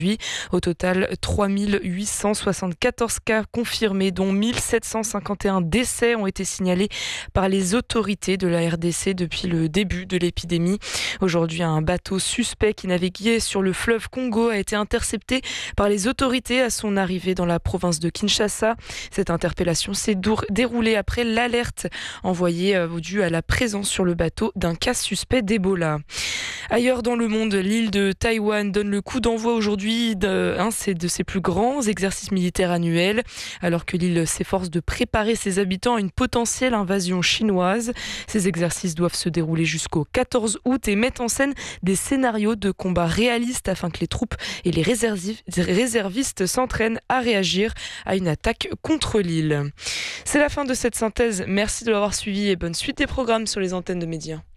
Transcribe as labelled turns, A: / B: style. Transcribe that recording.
A: Au total, 3874 cas confirmés, dont 1751 décès ont été signalés par les autorités de la RDC depuis le début de l'épidémie. Aujourd'hui, un bateau suspect qui naviguait sur le fleuve Congo a été intercepté par les autorités à son arrivée dans la province de Kinshasa. Cette interpellation s'est déroulée après l'alerte envoyée due à la présence sur le bateau d'un cas suspect d'Ebola. Ailleurs dans le monde, l'île de Taïwan donne le coup d'envoi aujourd'hui de ses plus grands exercices militaires annuels, alors que l'île s'efforce de préparer ses habitants à une potentielle invasion chinoise. Ces exercices doivent se dérouler jusqu'au 14 août et mettent en scène des scénarios de combat réalistes afin que les troupes et les réservistes s'entraînent à réagir à une attaque contre l'île. C'est la fin de cette synthèse. Merci de l'avoir suivi et bonne suite des programmes sur les antennes de Média.